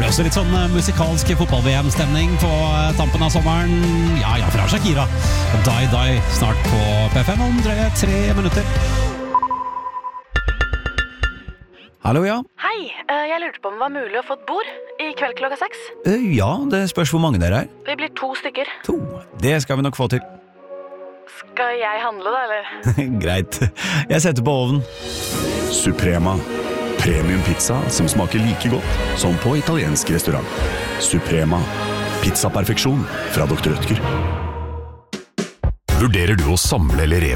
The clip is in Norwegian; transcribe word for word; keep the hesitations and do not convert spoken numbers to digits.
også litt sånn musikalsk fotball-V M-stemning på tampen av sommeren. Ja, ja, fra Shakira. Die Die snart på P fem om drøye tre minutter. Hallo, ja. Hei, jeg lurte på om det var mulig å få et bord i kveld klokka seks. Ja, det spørs hvor mange dere er. Vi blir to stykker. To, det skal vi nok få til. Skal jeg handle da, eller? Greit, jeg setter på ovnen. Suprema. Premium pizza som smaker like godt som på italiensk restaurant. Suprema. Pizza perfeksjon fra doktor Rødtger. Vurderer du å samle eller